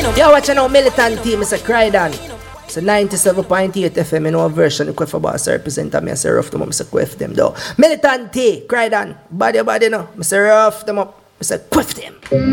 You're watching now Militant Team, Mr. Crydan. It's a 97.8 FM in our version. The Quef Boss represent me, Mr. Ruff them up, Mr. Quef them though. Militant T, Crydan, body no, Mr. Ruff them up, Mr. Quef them.